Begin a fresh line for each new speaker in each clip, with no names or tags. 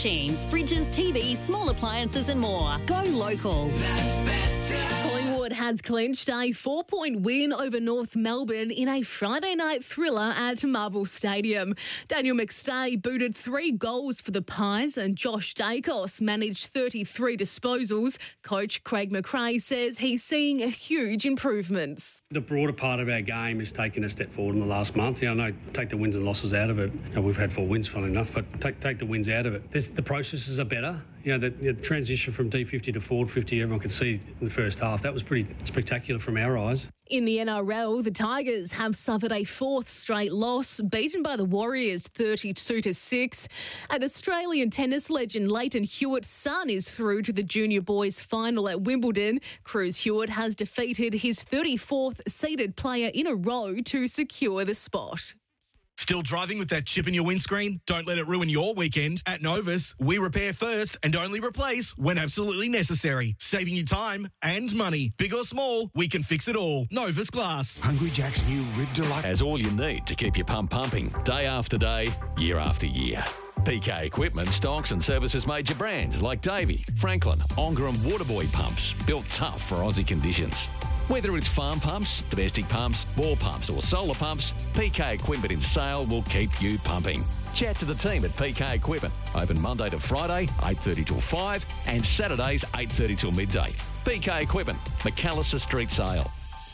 machines, fridges, TVs, small appliances and more. Go local.
That's better.
Collingwood has clinched a 4-point win over North Melbourne in a Friday night thriller at Marvel Stadium. Daniel McStay booted 3 goals for the Pies and Josh Dacos managed 33 disposals. Coach Craig McRae says he's seeing huge improvements.
The broader part of our game is taking a step forward in the last month. I know, take the wins and losses out of it. We've had 4 wins, funnily enough, but take the wins out of it. The processes are better. The transition from D50 to forward 50, everyone could see in the first half. That was pretty spectacular from our eyes.
In the NRL, the Tigers have suffered a 4th straight loss, beaten by the Warriors 32-6. And Australian tennis legend Leighton Hewitt's son is through to the junior boys final at Wimbledon. Cruz Hewitt has defeated his 34th seeded player in a row to secure the spot.
Still driving with that chip in your windscreen? Don't let it ruin your weekend. At Novus, we repair first and only replace when absolutely necessary. Saving you time and money. Big or small, we can fix it all. Novus Glass.
Hungry Jack's new Rib Delight
has all you need to keep your pump pumping day after day, year after year. PK Equipment stocks and services major brands like Davey, Franklin, Ongar and Waterboy pumps, built tough for Aussie conditions. Whether it's farm pumps, domestic pumps, ball pumps or solar pumps, PK Equipment in Sale will keep you pumping. Chat to the team at PK Equipment. Open Monday to Friday, 8:30 till 5 and Saturdays, 8:30 till midday. PK Equipment, McAllister Street Sale.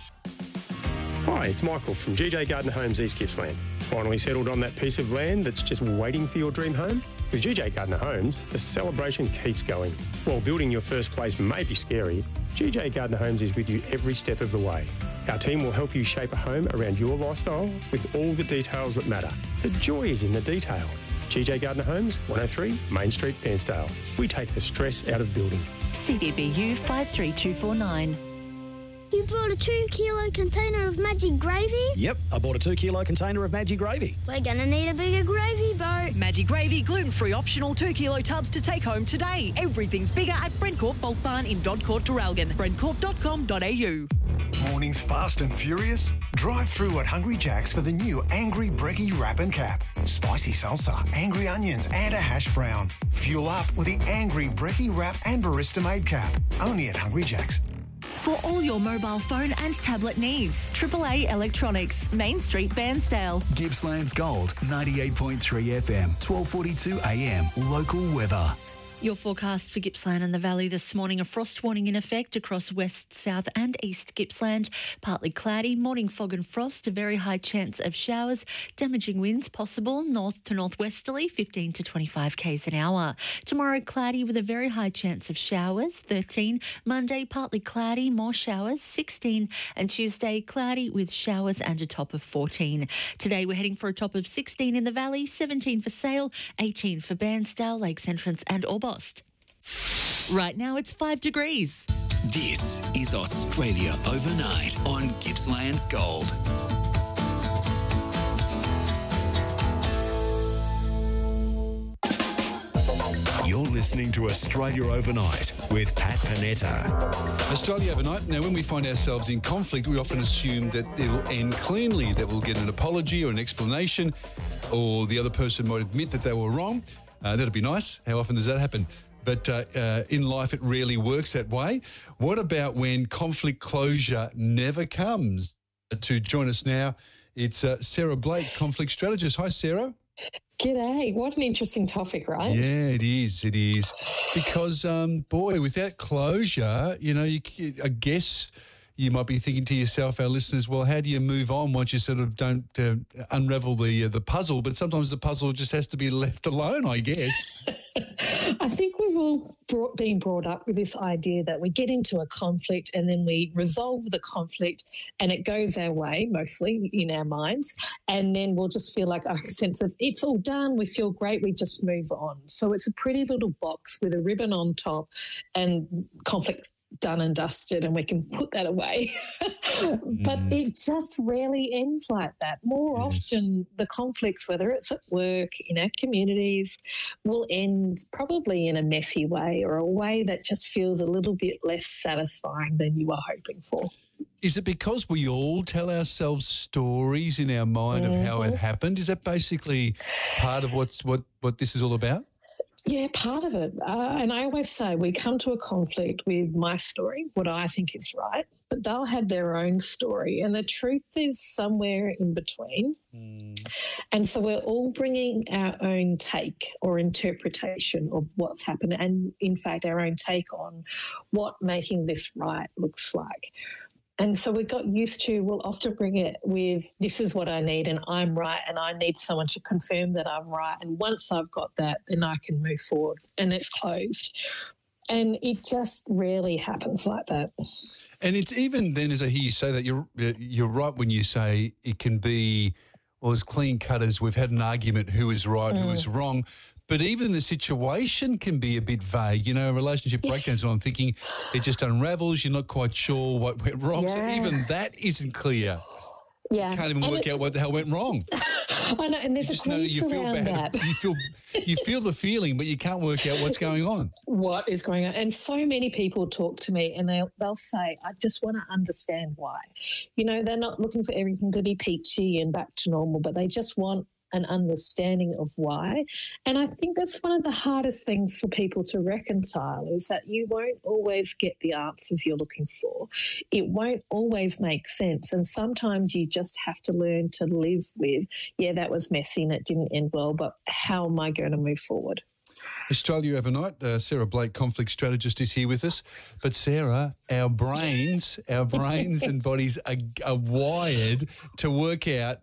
Hi, it's Michael from GJ Gardner Homes East Gippsland. Finally settled on that piece of land that's just waiting for your dream home? With GJ Gardner Homes, the celebration keeps going. While building your first place may be scary, GJ Gardner Homes is with you every step of the way. Our team will help you shape a home around your lifestyle with all the details that matter. The joy is in the detail. GJ Gardner Homes, 103 Main Street, Bairnsdale. We take the stress out of building.
CDBU 53249.
You brought a 2-kilo container of magic gravy?
Yep, I bought a 2-kilo container of magic gravy.
We're going to need a bigger gravy boat.
Magic Gravy, gluten-free optional 2-kilo tubs to take home today. Everything's bigger at Brentcourt Bulk Barn in Dodcourt, Traralgon. Brentcourt.com.au.
Mornings fast and furious? Drive through at Hungry Jack's for the new Angry Brekkie Wrap and Cap. Spicy salsa, angry onions and a hash brown. Fuel up with the Angry Brekkie Wrap and Barista Made Cap. Only at Hungry Jack's.
For all your mobile phone and tablet needs, AAA Electronics, Main Street, Bairnsdale.
Gippsland's Gold, 98.3 FM, 12:42 AM. Local weather.
Your forecast for Gippsland and the Valley this morning, a frost warning in effect across west, south and east Gippsland. Partly cloudy, morning fog and frost, a very high chance of showers, damaging winds possible, north to northwesterly, 15 to 25 k's an hour. Tomorrow, cloudy with a very high chance of showers, 13. Monday, partly cloudy, more showers, 16. And Tuesday, cloudy with showers and a top of 14. Today, we're heading for a top of 16 in the Valley, 17 for Sale, 18 for Bairnsdale, Lakes Entrance and Orbost. Right now it's 5 degrees.
This is Australia Overnight on Gippsland's Gold. You're listening to Australia Overnight with Pat Panetta.
Australia Overnight. Now, when we find ourselves in conflict, we often assume that it will end cleanly, that we'll get an apology or an explanation, or the other person might admit that they were wrong. That'd be nice. How often does that happen? But in life, it rarely works that way. What about when conflict closure never comes? To join us now, it's Sarah Blake, conflict strategist. Hi, Sarah.
G'day. What an interesting topic, right?
Yeah, it is. It is. Because, boy, without closure, I guess you might be thinking to yourself, our listeners, well, how do you move on once you sort of don't unravel the puzzle? But sometimes the puzzle just has to be left alone, I guess.
I think we've all being brought up with this idea that we get into a conflict and then we resolve the conflict and it goes our way, mostly in our minds, and then we'll just feel like a sense of it's all done, we feel great, we just move on. So it's a pretty little box with a ribbon on top and conflict done and dusted, and we can put that away. But it just rarely ends like that. More often the conflicts, whether it's at work, in our communities, will end probably in a messy way or a way that just feels a little bit less satisfying than you were hoping for.
Is it because we all tell ourselves stories in our mind of how it happened? Is that basically part of what this is all about?
Yeah, part of it. And I always say we come to a conflict with my story, what I think is right, but they'll have their own story. And the truth is somewhere in between. And so we're all bringing our own take or interpretation of what's happened and, in fact, our own take on what making this right looks like. And so we got used to, we'll often bring it with, this is what I need and I'm right and I need someone to confirm that I'm right. And once I've got that, then I can move forward and it's closed. And it just rarely happens like that.
And it's even then, as I hear you say that, you're right when you say it can be, well, as clean cut as we've had an argument who is right, who is wrong. But even the situation can be a bit vague. You know, relationship breakdowns, I'm thinking it just unravels. You're not quite sure what went wrong. So even that isn't clear.
Yeah.
You can't even work out what the hell went wrong.
I know, and there's
you just
a
know that you feel
around
bad.
that.
You feel the feeling, but you can't work out what's going on.
What is going on? And so many people talk to me and they'll say, I just want to understand why. You know, they're not looking for everything to be peachy and back to normal, but they just want an understanding of why. And I think that's one of the hardest things for people to reconcile is that you won't always get the answers you're looking for. It won't always make sense. And sometimes you just have to learn to live with, yeah, that was messy and it didn't end well, but how am I going to move forward?
Australia Overnight, Sarah Blake, conflict strategist, is here with us. But Sarah, our brains and bodies are wired to work out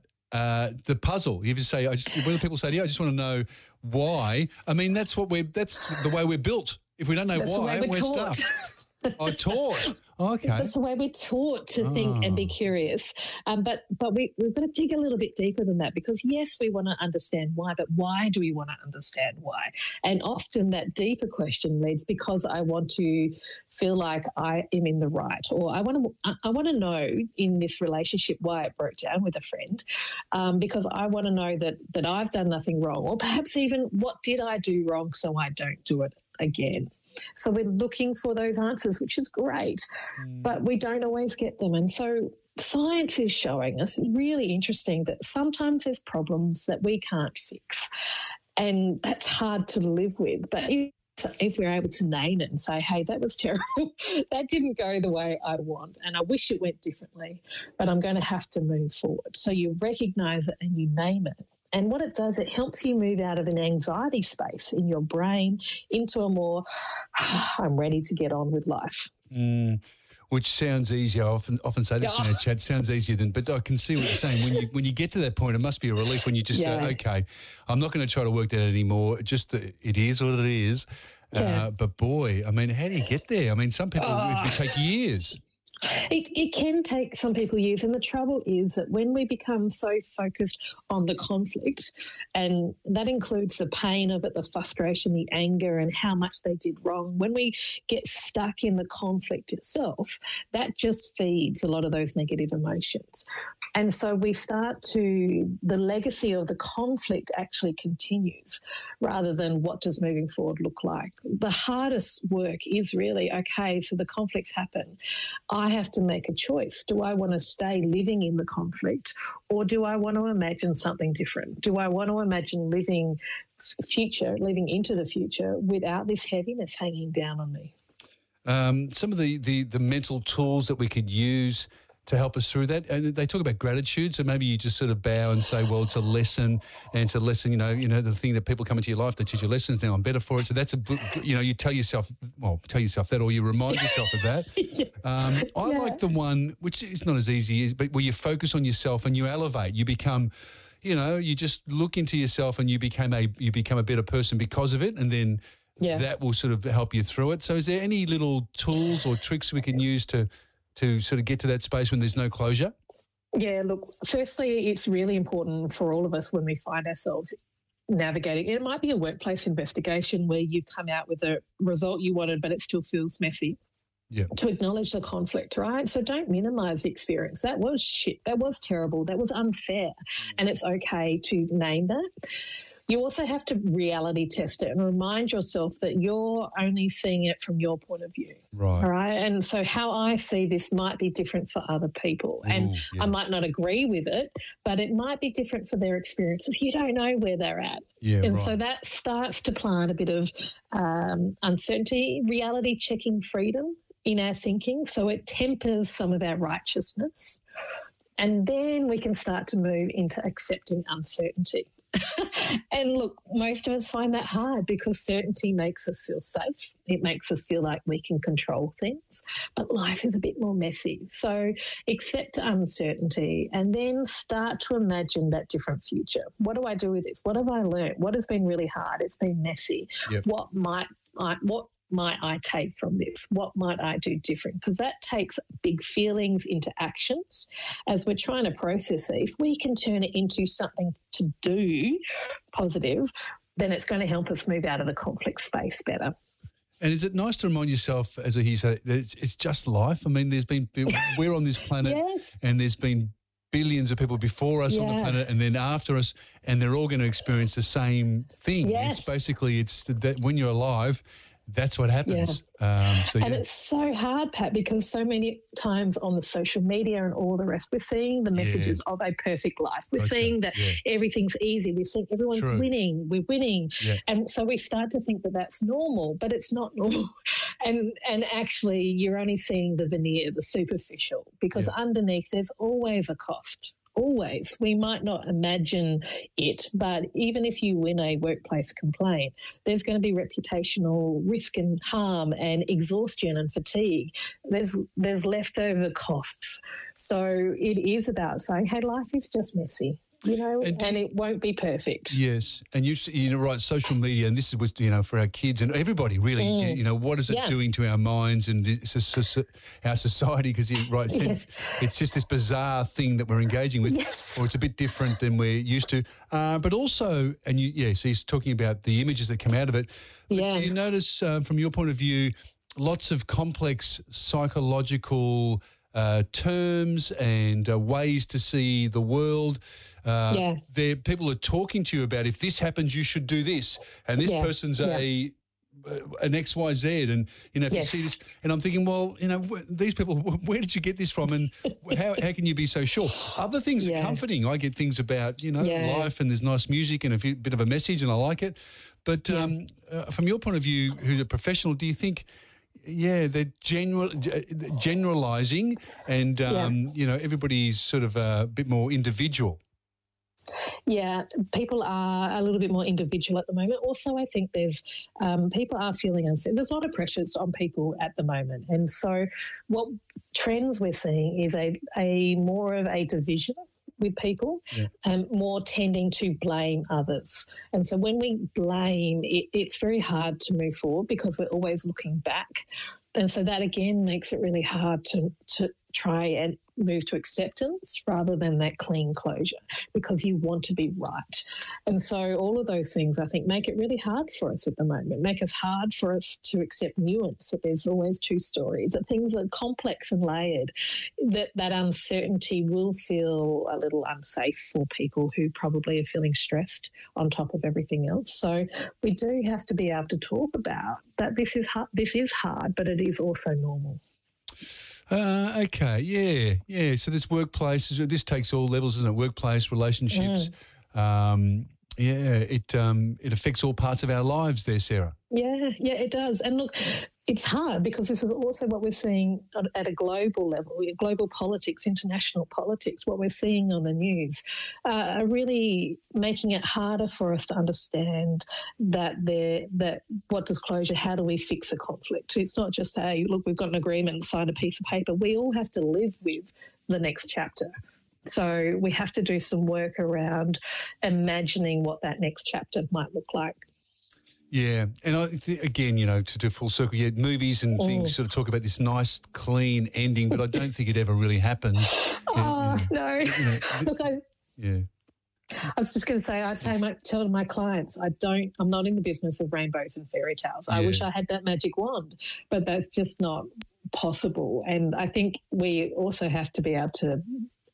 the puzzle. You ever say, when people say to you, I just want to know why. I mean, that's the way we're built. If we don't know why, we're stuck. Taught. Okay.
That's the way we're taught to think and be curious. But we've got to dig a little bit deeper than that because, yes, we want to understand why, but why do we want to understand why? And often that deeper question leads because I want to feel like I am in the right or I want to know in this relationship why it broke down with a friend because I want to know that I've done nothing wrong or perhaps even what did I do wrong so I don't do it again. So we're looking for those answers, which is great, but we don't always get them. And so science is showing us, really interesting, that sometimes there's problems that we can't fix. And that's hard to live with. But if we're able to name it and say, hey, that was terrible, that didn't go the way I want, and I wish it went differently, but I'm going to have to move forward. So you recognise it and you name it. And what it does, it helps you move out of an anxiety space in your brain into a more, I'm ready to get on with life.
Which sounds easier. I often say this in our chat, sounds easier than, but I can see what you're saying. When you get to that point, it must be a relief when you just go, okay, I'm not going to try to work that out anymore. Just it is what it is. But boy, I mean, how do you get there? I mean, some people, it would take years.
It can take some people years, and the trouble is that when we become so focused on the conflict, and that includes the pain of it, the frustration, the anger, and how much they did wrong, when we get stuck in the conflict itself, that just feeds a lot of those negative emotions. And so we start the legacy of the conflict actually continues rather than what does moving forward look like. The hardest work is really, okay, so the conflicts happen. I have to make a choice. Do I want to stay living in the conflict or do I want to imagine something different? Do I want to imagine living into the future without this heaviness hanging down on me?
Some of the mental tools that we could use to help us through that. And they talk about gratitude, so maybe you just sort of bow and say, well, it's a lesson, and it's a lesson, you know, the thing that people come into your life, they teach you lessons, now I'm better for it. So that's you tell yourself that, or you remind yourself of that. I like the one, which is not as easy, but where you focus on yourself and you elevate, you become, you just look into yourself and you become a better person because of it, and then that will sort of help you through it. So is there any little tools or tricks we can use to sort of get to that space when there's no closure?
Yeah, look, firstly, it's really important for all of us when we find ourselves navigating. It might be a workplace investigation where you come out with a result you wanted, but it still feels messy.
Yeah.
To acknowledge the conflict, right? So don't minimise the experience. That was shit. That was terrible. That was unfair. And it's okay to name that. you also have to reality test it and remind yourself that you're only seeing it from your point of view.
Right.
All right. And so how I see this might be different for other people. And I might not agree with it, but it might be different for their experiences. You don't know where they're at.
Yeah,
and
right.
so that starts to plant a bit of uncertainty, reality checking freedom in our thinking. So it tempers some of our righteousness. And then we can start to move into accepting uncertainty. And look, most of us find that hard because certainty makes us feel safe. It makes us feel like we can control things, but life is a bit more messy. So accept uncertainty and then start to imagine that different future. What do I do with this? What have I learned? What has been really hard? It's been messy.
Yep.
What might I take from this? What might I do different? Because that takes big feelings into actions. As we're trying to process it, if we can turn it into something to do positive, then it's going to help us move out of the conflict space better.
And is it nice to remind yourself, as I hear you say, that it's just life? I mean, we're on this planet and there's been billions of people before us on the planet and then after us, and they're all going to experience the same thing.
Yes.
It's basically, it's that when you're alive, that's what happens.
And it's so hard, Pat, because so many times on the social media and all the rest, we're seeing the messages of a perfect life. We're seeing that everything's easy. We're seeing everyone's winning. We're winning. Yeah. And so we start to think that that's normal, but it's not normal. And actually, you're only seeing the veneer, the superficial, because underneath there's always a cost. Always. We might not imagine it, but even if you win a workplace complaint, there's going to be reputational risk and harm and exhaustion and fatigue. There's leftover costs. So it is about saying, hey, life is just messy. And it won't be perfect.
Yes, and you know, right, social media, and this is, for our kids and everybody, really, what is it doing to our minds and our society? Because, it's just this bizarre thing that we're engaging with, or it's a bit different than we're used to. But also, so he's talking about the images that come out of it. But do you notice, from your point of view, lots of complex psychological terms and ways to see the world? People are talking to you about, if this happens, you should do this, and this person's an XYZ, and if you see this, and I'm thinking, well, these people, where did you get this from, and how can you be so sure? Other things are comforting. I get things about life, and there's nice music and a bit of a message, and I like it. But from your point of view, who's a professional, do you think? They're generalising, and everybody's sort of a bit more individual.
Yeah, people are a little bit more individual at the moment. Also, I think there's people are feeling uncertain. There's a lot of pressures on people at the moment, and so what trends we're seeing is a more of a division with people and more tending to blame others. And so when we blame, it's very hard to move forward because we're always looking back. And so that, again, makes it really hard to try and move to acceptance rather than that clean closure, because you want to be right. And so all of those things, I think, make it really hard for us at the moment, make us hard for us to accept nuance, that there's always two stories, that things are complex and layered, that uncertainty will feel a little unsafe for people who probably are feeling stressed on top of everything else. So we do have to be able to talk about that this is hard, but it is also normal.
Okay, yeah. So this workplace, this takes all levels, doesn't it? Workplace, relationships. It affects all parts of our lives there, Sarah.
Yeah, it does. And look, it's hard because this is also what we're seeing at a global level, global politics, international politics. What we're seeing on the news are really making it harder for us to understand that what does closure, how do we fix a conflict? It's not just, hey, look, we've got an agreement, sign a piece of paper. We all have to live with the next chapter. So we have to do some work around imagining what that next chapter might look like.
Yeah, and again, to do full circle, movies and things sort of talk about this nice, clean ending, but I don't think it ever really happens.
No. Look, I was just going to say, tell my clients, I'm not in the business of rainbows and fairy tales. I wish I had that magic wand, but that's just not possible. And I think we also have to be able to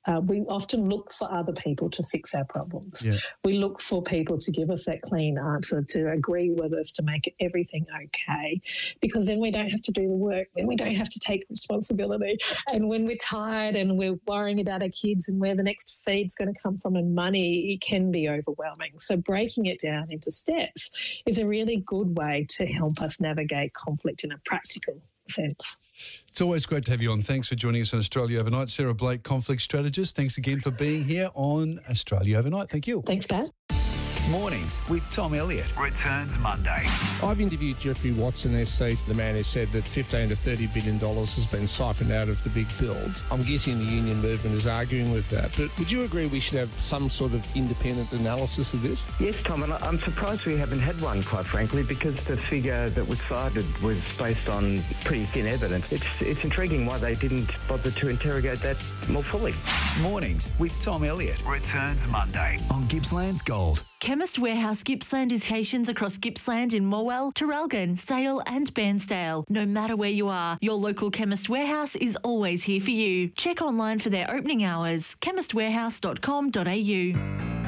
we often look for other people to fix our problems.
Yeah.
We look for people to give us that clean answer, to agree with us, to make everything okay, because then we don't have to do the work, then we don't have to take responsibility. And when we're tired and we're worrying about our kids and where the next feed's going to come from and money, it can be overwhelming. So breaking it down into steps is a really good way to help us navigate conflict in a practical sense.
It's always great to have you on. Thanks for joining us on Australia Overnight. Sarah Blake, conflict strategist. Thanks again for being here on Australia Overnight. Thank you.
Thanks, Pat.
Mornings with Tom Elliott returns Monday.
I've interviewed Jeffrey Watson, SC, the man who said that $15 to $30 billion has been siphoned out of the big build. I'm guessing the union movement is arguing with that. But would you agree we should have some sort of independent analysis of this?
Yes, Tom, and I'm surprised we haven't had one, quite frankly, because the figure that was cited was based on pretty thin evidence. It's intriguing why they didn't bother to interrogate that more fully.
Mornings with Tom Elliott returns Monday on Gippsland's Gold.
Chemist Warehouse Gippsland is locations across Gippsland in Morwell, Traralgon, Sale and Bairnsdale. No matter where you are, your local Chemist Warehouse is always here for you. Check online for their opening hours, chemistwarehouse.com.au.